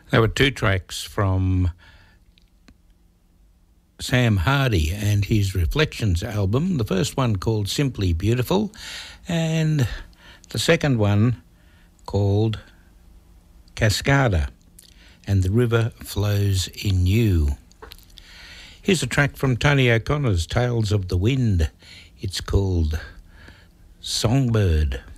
There were two tracks from Sam Hardy and his Reflections album. The first one called Simply Beautiful, and the second one called Cascada, and the river flows in you. Here's a track from Tony O'Connor's Tales of the Wind. It's called Songbird.